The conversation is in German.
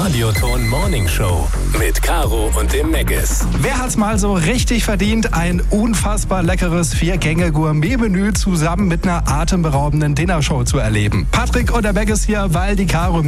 Radioton Morning Show mit Caro und dem Meggis. Wer hat's mal so richtig verdient? Ein unfassbar leckeres 4-Gänge-Gourmet-Menü zusammen mit einer atemberaubenden Dinnershow zu erleben. Patrick und der Meggis hier, weil die Caro